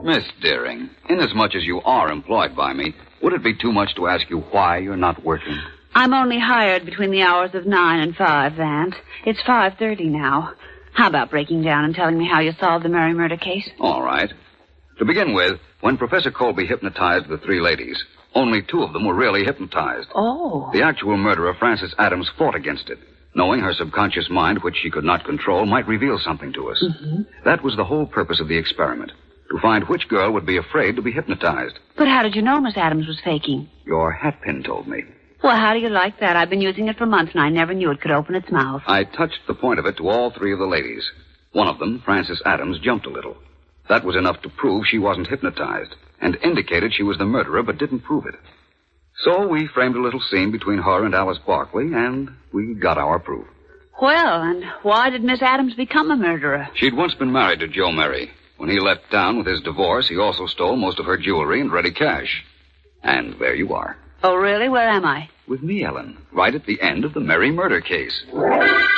Miss Deering, inasmuch as you are employed by me, would it be too much to ask you why you're not working? I'm only hired between the hours of 9 and 5, Vance. It's 5:30 now. How about breaking down and telling me how you solved the Mary murder case? All right. To begin with, when Professor Colby hypnotized the 3 ladies, only 2 of them were really hypnotized. Oh. The actual murderer, Frances Adams, fought against it, knowing her subconscious mind, which she could not control, might reveal something to us. Mm-hmm. That was the whole purpose of the experiment, to find which girl would be afraid to be hypnotized. But how did you know Miss Adams was faking? Your hatpin told me. Well, how do you like that? I've been using it for months, and I never knew it could open its mouth. I touched the point of it to all 3 of the ladies. One of them, Frances Adams, jumped a little. That was enough to prove she wasn't hypnotized, and indicated she was the murderer, but didn't prove it. So we framed a little scene between her and Alice Barkley, and we got our proof. Well, and why did Miss Adams become a murderer? She'd once been married to Joe Murray. When he let down with his divorce, he also stole most of her jewelry and ready cash. And there you are. Oh, really? Where am I? With me, Ellen, right at the end of the Murray murder case.